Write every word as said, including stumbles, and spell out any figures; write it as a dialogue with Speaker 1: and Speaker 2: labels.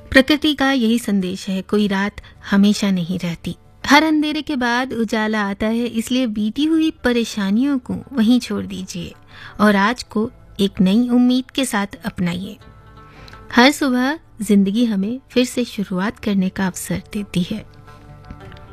Speaker 1: प्रकृति का यही संदेश है, कोई रात हमेशा नहीं रहती। हर अंधेरे के बाद उजाला आता है, इसलिए बीती हुई परेशानियों को वहीं छोड़ दीजिए और आज को एक नई उम्मीद के साथ अपनाइए। हर सुबह जिंदगी हमें फिर से शुरुआत करने का अवसर देती है।